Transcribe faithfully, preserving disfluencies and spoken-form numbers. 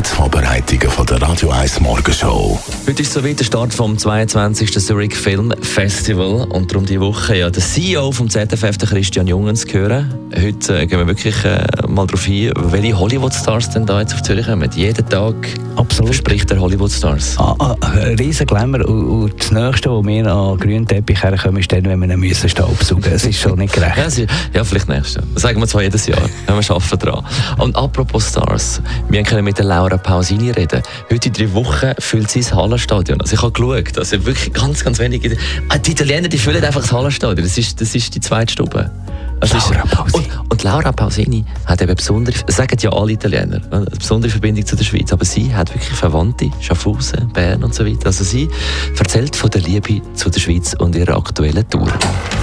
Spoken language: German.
Vorbereitungen von der Radio eins Morgenshow. Heute ist so weit der Start vom zweiundzwanzigsten Zurich Film Festival und darum die Woche ja der C E O vom Z F F, der Christian Jungens, zu hören. Heute äh, gehen wir wirklich äh, mal darauf ein, welche Hollywood-Stars denn da jetzt auf Zürich kommen. Jeden Tag Absolut. verspricht der Hollywood-Stars. Ah, ah, ein riesen Glamour. Und, und das Nächste, wo wir an grünen Teppich herkommen, ist dann, wenn wir ihn müssen staubsaugen müssen. Es ist schon nicht gerecht. Ja, ist, ja, vielleicht nächstes Jahr. Das sagen wir zwar jedes Jahr. Wir arbeiten dran. Und apropos Stars, wir können mit der Laura Pausini reden. Heute in drei Wochen füllt sie das Hallenstadion. Also ich habe geschaut, also wirklich ganz, ganz wenige. Ah, die Italiener, die füllen einfach das Hallenstadion. Das ist, das ist die zweite Stube. Also Laura ist, und, und Laura Pausini hat eben besondere, sagen ja alle Italiener, eine besondere Verbindung zu der Schweiz. Aber sie hat wirklich Verwandte, Schaffhausen, Bern und so weiter. Also sie erzählt von der Liebe zu der Schweiz und ihrer aktuellen Tour.